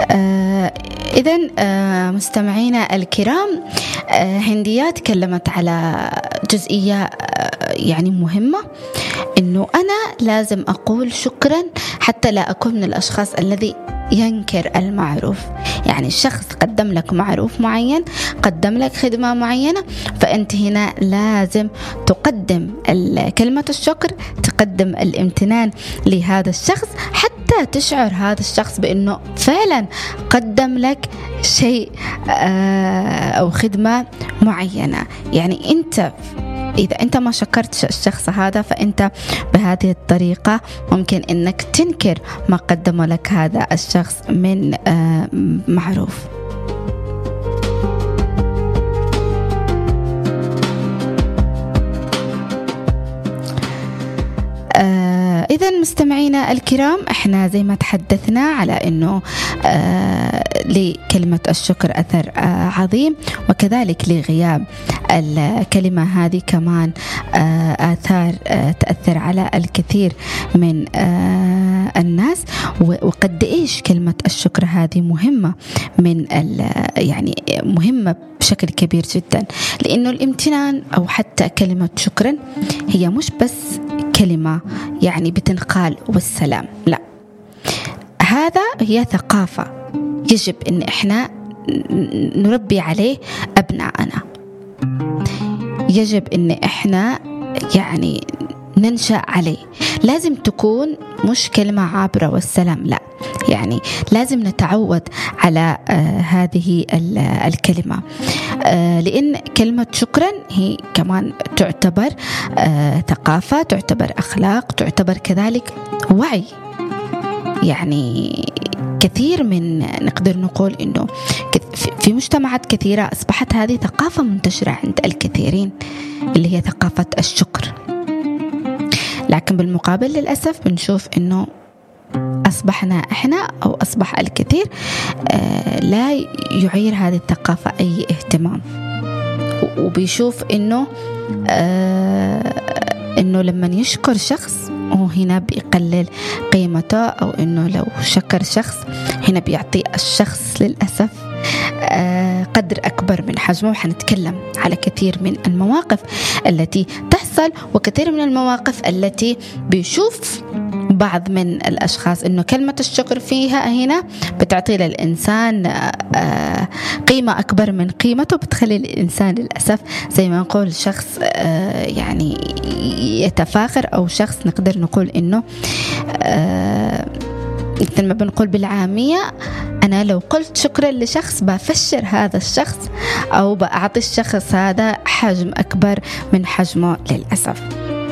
إذن مستمعينا الكرام، هندية تكلمت على جزئية يعني مهمة، إنه أنا لازم أقول شكرا حتى لا أكون من الأشخاص الذي ينكر المعروف. يعني الشخص قدم لك معروف معين، قدم لك خدمة معينة، فأنت هنا لازم تقدم كلمة الشكر، تقدم الامتنان لهذا الشخص حتى تشعر هذا الشخص بأنه فعلا قدم لك شيء أو خدمة معينة. يعني أنت إذا أنت ما شكرت الشخص هذا، فأنت بهذه الطريقة ممكن أنك تنكر ما قدم لك هذا الشخص من معروف. إذن مستمعينا الكرام، إحنا زي ما تحدثنا على أنه لكلمة الشكر أثر عظيم، وكذلك لغياب الكلمة هذه كمان آثار تأثر على الكثير من الناس. وقد إيش كلمة الشكر هذه مهمة يعني مهمة بشكل كبير جدا، لأنه الامتنان أو حتى كلمة شكرا هي مش بس كلمة يعني بتنقال والسلام، لا، هي ثقافة يجب أن إحنا نربي عليه أبناءنا. يجب أن إحنا يعني ننشأ عليه. لازم تكون مش كلمة عابرة والسلام، لا، يعني لازم نتعود على هذه الكلمة، لأن كلمة شكرا هي كمان تعتبر ثقافة، تعتبر أخلاق، تعتبر كذلك وعي. يعني كثير من نقدر نقول إنه في مجتمعات كثيرة أصبحت هذه ثقافة منتشرة عند الكثيرين، اللي هي ثقافة الشكر. لكن بالمقابل للأسف بنشوف إنه أصبحنا إحنا أو أصبح الكثير لا يعير هذه الثقافة أي اهتمام، وبيشوف إنه لما يشكر شخص هو هنا بيقلل قيمته، أو إنه لو شكر شخص هنا بيعطي الشخص للأسف قدر أكبر من حجمه. وحنتكلم على كثير من المواقف التي تحصل، وكثير من المواقف التي بيشوف بعض من الأشخاص إنه كلمة الشكر فيها هنا بتعطي للإنسان قيمة أكبر من قيمته، بتخلي الإنسان للأسف زي ما نقول شخص يعني يتفاخر، أو شخص نقدر نقول إنه مثل ما بنقول بالعامية، أنا لو قلت شكرا لشخص بفشر هذا الشخص، أو بأعطي الشخص هذا حجم أكبر من حجمه للأسف.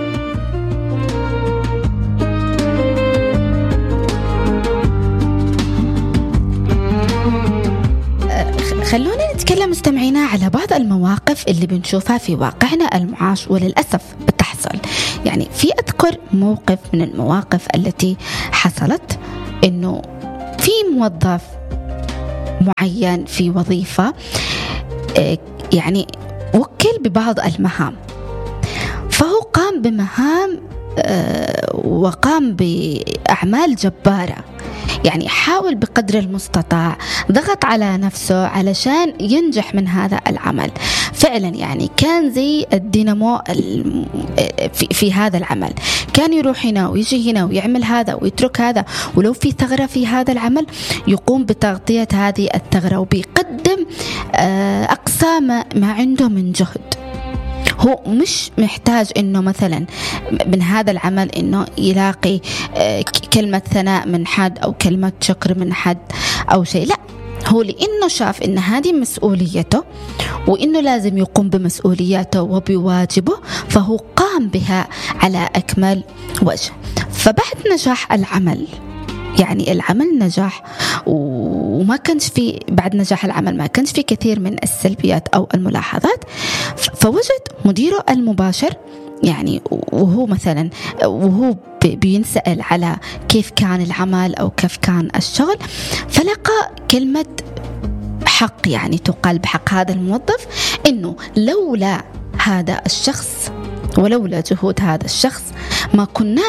خلونا نتكلم مستمعينا على بعض المواقف اللي بنشوفها في واقعنا المعاش وللأسف بتحصل. يعني في أذكر موقف من المواقف التي حصلت، إنه في موظف معين في وظيفة يعني وكل ببعض المهام، فهو قام بمهام وقام بأعمال جبارة. يعني حاول بقدر المستطاع، ضغط على نفسه علشان ينجح من هذا العمل. فعلا يعني كان زي الدينامو في هذا العمل، كان يروح هنا ويجي هنا ويعمل هذا ويترك هذا، ولو في ثغرة في هذا العمل يقوم بتغطية هذه الثغرة، وبيقدم أقصى ما عنده من جهد. هو مش محتاج إنه مثلا من هذا العمل إنه يلاقي كلمة ثناء من حد أو كلمة شكر من حد أو شيء، لا، هو لأنه شاف إن هذه مسؤوليته وإنه لازم يقوم بمسؤولياته وبواجبه، فهو قام بها على أكمل وجه. فبعد نجاح العمل، يعني العمل نجاح، وما كانش في بعد نجاح العمل ما كانش في كثير من السلبيات أو الملاحظات، فوجد مديره المباشر يعني وهو بينسأل على كيف كان العمل أو كيف كان الشغل، فلقى كلمة حق، يعني تقال بحق هذا الموظف، إنه لولا هذا الشخص ولولا جهود هذا الشخص ما كناش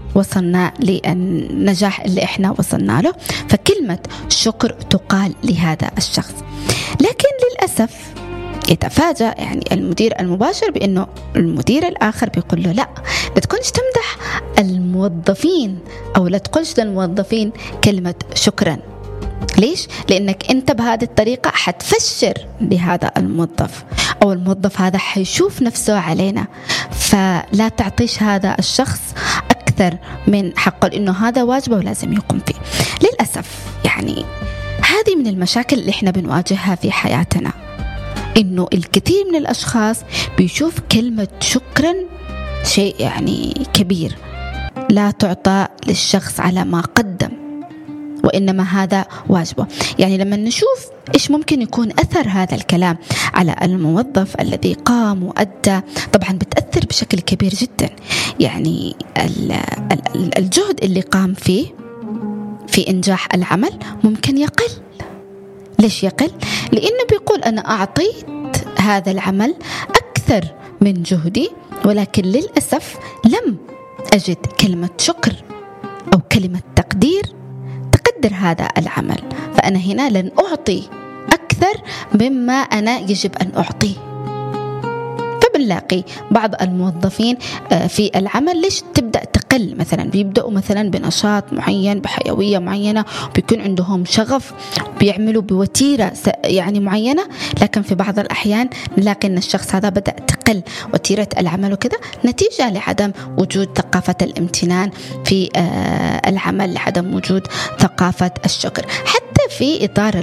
وصلنا للنجاح اللي احنا وصلنا له، فكلمة شكر تقال لهذا الشخص. لكن للأسف يتفاجأ يعني المدير المباشر بأنه المدير الآخر بيقول له لا تكونش تمدح الموظفين أو لا تقولش للموظفين كلمة شكرا. ليش؟ لأنك أنت بهذه الطريقة حتفشر لهذا الموظف، أو الموظف هذا حيشوف نفسه علينا، فلا تعطيش هذا الشخص أكثر من حقه، لأنه هذا واجبه ولازم يقوم فيه. للأسف يعني هذه من المشاكل اللي احنا بنواجهها في حياتنا، إنه الكثير من الأشخاص بيشوف كلمة شكرا شيء يعني كبير لا تعطى للشخص على ما قدم، وإنما هذا واجبه. يعني لما نشوف إيش ممكن يكون أثر هذا الكلام على الموظف الذي قام وأدى، طبعا بتأثر بشكل كبير جدا. يعني الجهد اللي قام فيه في إنجاح العمل ممكن يقل. ليش يقل؟ لأنه بيقول أنا أعطيت هذا العمل أكثر من جهدي، ولكن للأسف لم أجد كلمة شكر أو كلمة تقدير تقدر هذا العمل، فأنا هنا لن أعطي أكثر مما أنا يجب أن أعطيه. فبنلاقي بعض الموظفين في العمل ليش تبدأ تقل، مثلا بيبدأوا مثلا بنشاط معين بحيوية معينة، بيكون عندهم شغف، بيعملوا بوتيرة يعني معينة، لكن في بعض الأحيان نلاقي أن الشخص هذا بدأ تقل وتيرة العمل وكذا، نتيجة لعدم وجود ثقافة الامتنان في العمل، لعدم وجود ثقافة الشكر. حتى في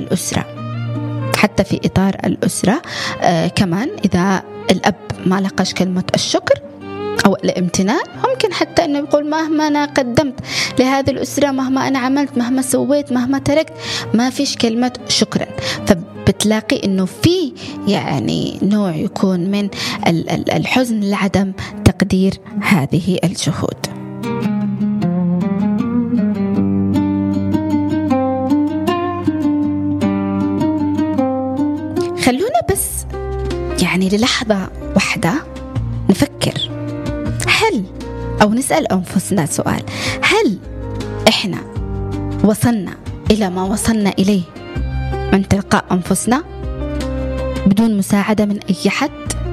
إطار الأسرة كمان، إذا الأب ما لقاش كلمة الشكر أو الامتنان، ممكن حتى أنه يقول مهما أنا قدمت لهذه الأسرة، مهما أنا عملت، مهما سويت، مهما تركت، ما فيش كلمة شكرا. فبتلاقي أنه في يعني نوع يكون من الحزن لعدم تقدير هذه الجهود. خلونا بس يعني للحظة واحدة نفكر، أو نسأل أنفسنا سؤال: هل إحنا وصلنا إلى ما وصلنا إليه من تلقاء أنفسنا بدون مساعدة من أي حد؟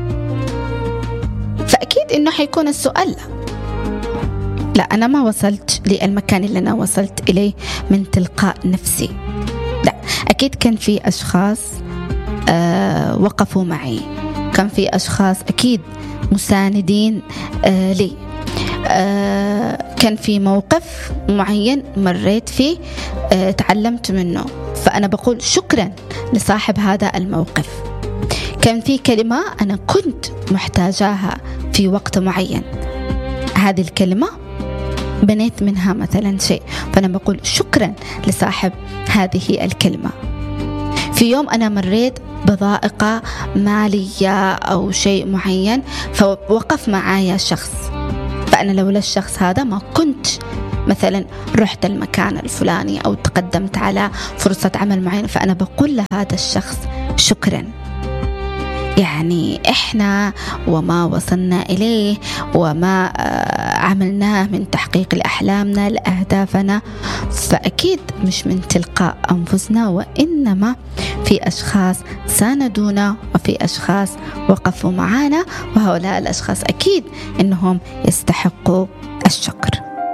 فأكيد إنه حيكون السؤال لا، أنا ما وصلت للمكان اللي أنا وصلت إليه من تلقاء نفسي. لا، أكيد كان في أشخاص وقفوا معي، كان في أشخاص أكيد مساندين لي، كان في موقف معين مريت فيه تعلمت منه، فأنا بقول شكرا لصاحب هذا الموقف. كان في كلمة أنا كنت محتاجاها في وقت معين، هذه الكلمة بنيت منها مثلا شيء، فأنا بقول شكرا لصاحب هذه الكلمة. في يوم أنا مريت بضائقة مالية أو شيء معين، فوقف معايا شخص، فأنا لولا الشخص هذا ما كنت مثلا رحت المكان الفلاني أو تقدمت على فرصة عمل معينة، فأنا بقول لهذا الشخص شكرا. يعني إحنا وما وصلنا إليه وما عملناه من تحقيق لأحلامنا لأهدافنا، فأكيد مش من تلقاء أنفسنا، وإنما في أشخاص ساندونا وفي أشخاص وقفوا معنا، وهؤلاء الأشخاص أكيد إنهم يستحقوا الشكر.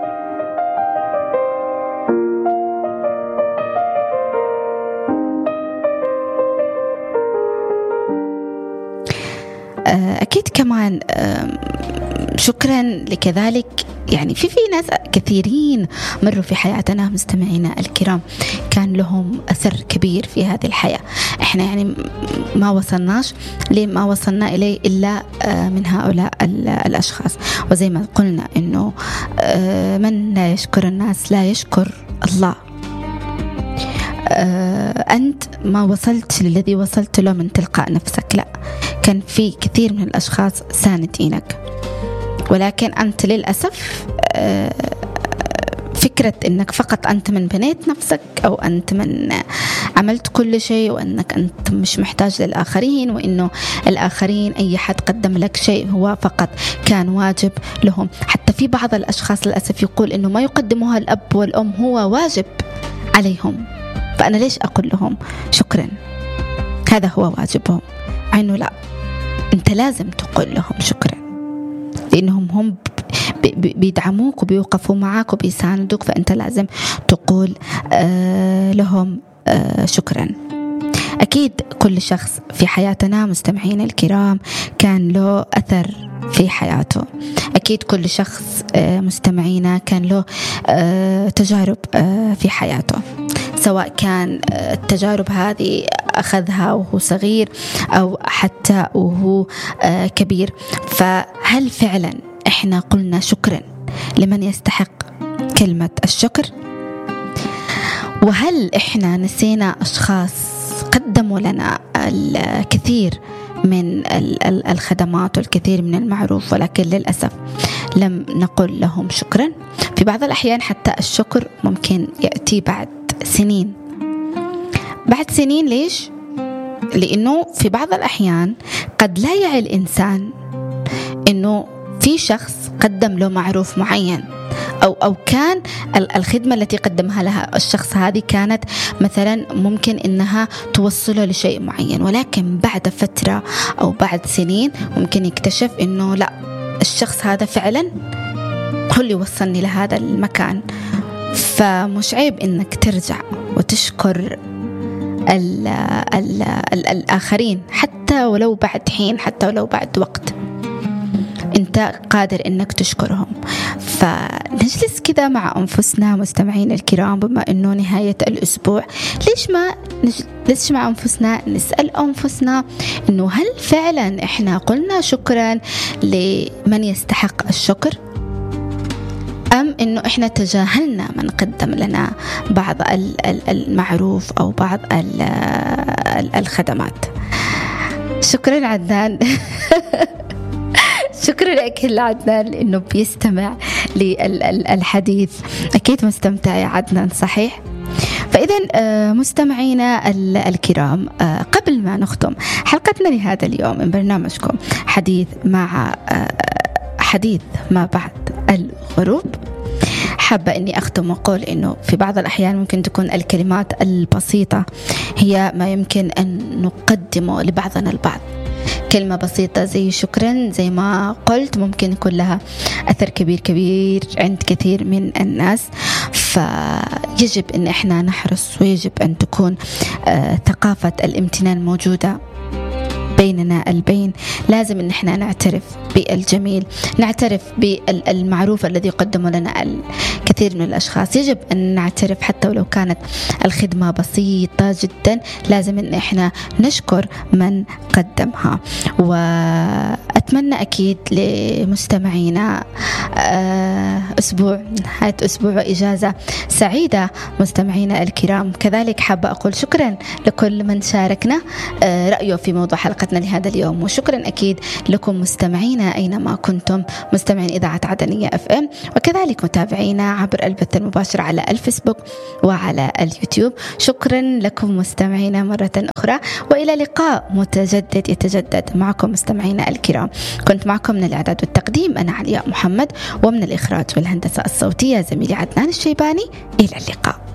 أكيد كمان شكرا لكذلك، يعني في ناس كثيرين مروا في حياتنا مستمعينا الكرام كان لهم أثر كبير في هذه الحياة. إحنا يعني ما وصلناش لما وصلنا إليه إلا من هؤلاء الأشخاص، وزي ما قلنا إنه من لا يشكر الناس لا يشكر الله. أنت ما وصلت للذي وصلت له من تلقاء نفسك، لا، كان في كثير من الأشخاص ساندينك، ولكن أنت للأسف فكرة أنك فقط أنت من بنيت نفسك، أو أنت من عملت كل شيء، وأنك أنت مش محتاج للآخرين، وأنه الآخرين أي حد قدم لك شيء هو فقط كان واجب لهم. حتى في بعض الأشخاص للأسف يقول إنه ما يقدمها الأب والأم هو واجب عليهم، فأنا ليش أقول لهم شكرا؟ هذا هو واجبهم. إنه لا، أنت لازم تقول لهم شكرا، لأنهم هم بيدعموك وبيوقفوا معك وبيساندوك، فأنت لازم تقول لهم شكرا. أكيد كل شخص في حياتنا مستمعين الكرام كان له أثر في حياته، أكيد كل شخص مستمعينا كان له تجارب في حياته، سواء كان التجارب هذه أخذها وهو صغير أو حتى وهو كبير. فهل فعلا إحنا قلنا شكرا لمن يستحق كلمة الشكر؟ وهل إحنا نسينا أشخاص قدموا لنا الكثير من الخدمات والكثير من المعروف، ولكن للأسف لم نقل لهم شكرا؟ في بعض الأحيان حتى الشكر ممكن يأتي بعد سنين. بعد سنين ليش؟ لأنه في بعض الأحيان قد لا يعي الإنسان أنه في شخص قدم له معروف معين، أو كان الخدمة التي قدمها لها الشخص هذه كانت مثلا ممكن إنها توصله لشيء معين، ولكن بعد فترة أو بعد سنين ممكن يكتشف إنه لا، الشخص هذا فعلا هو اللي وصلني لهذا المكان. فمش عيب إنك ترجع وتشكر الآخرين، حتى ولو بعد حين، حتى ولو بعد وقت أنت قادر إنك تشكرهم. فنجلس كذا مع أنفسنا مستمعين الكرام، بما إنه نهاية الأسبوع، ليش ما نجلس مع أنفسنا نسأل أنفسنا إنه هل فعلا إحنا قلنا شكرا لمن يستحق الشكر، أم إنه إحنا تجاهلنا من قدم لنا بعض المعروف أو بعض الخدمات؟ شكرا عدنان. شكرا لك عدنان لأنه بيستمع للحديث، أكيد مستمتع يا عدنان، صحيح؟ فإذا مستمعينا الكرام، قبل ما نختم حلقتنا لهذا اليوم من برنامجكم حديث ما بعد الغروب، حابة أني أختم وأقول أنه في بعض الأحيان ممكن تكون الكلمات البسيطة هي ما يمكن أن نقدمه لبعضنا البعض. كلمة بسيطة زي شكرا، زي ما قلت، ممكن يكون لها أثر كبير عند كثير من الناس. فيجب أن احنا نحرص، ويجب أن تكون ثقافة الامتنان موجودة بيننا البين. لازم ان احنا نعترف بالجميل، نعترف بالمعروف الذي قدمه لنا الكثير من الاشخاص. يجب ان نعترف حتى ولو كانت الخدمة بسيطة جدا، لازم ان احنا نشكر من قدمها. واتمنى اكيد لمستمعينا نهاية اسبوع واجازة سعيدة مستمعينا الكرام. كذلك حابة اقول شكرا لكل من شاركنا رأيه في موضوع حلقة لهذا اليوم، وشكرا أكيد لكم مستمعينا أينما كنتم، مستمعين إذاعة عدنية FM، وكذلك متابعينا عبر البث المباشر على الفيسبوك وعلى اليوتيوب. شكرا لكم مستمعينا مرة أخرى، وإلى لقاء متجدد يتجدد معكم مستمعينا الكرام. كنت معكم من الإعداد والتقديم أنا علياء محمد، ومن الإخراج والهندسة الصوتية زميلي عدنان الشيباني. إلى اللقاء.